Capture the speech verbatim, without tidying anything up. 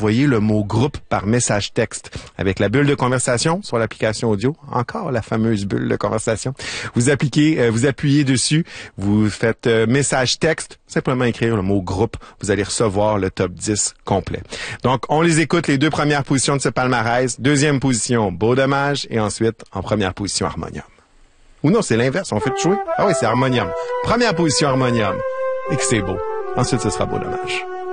envoyer le mot groupe par message texte. Avec la bulle de conversation sur l'application audio, encore la fameuse bulle de conversation, vous appliquez, euh, vous appuyez dessus, vous faites euh, message texte, simplement écrire le mot groupe, vous allez recevoir le top dix complet. Donc, on les écoute, les deux premières positions de ce palmarès. Deuxième position, Beau Dommage, et ensuite, en première position, Harmonium. Ou non, c'est l'inverse, on fait jouer. Ah oui, c'est Harmonium. Première position, Harmonium. Et que c'est beau. Ensuite, ce sera Beau Dommage.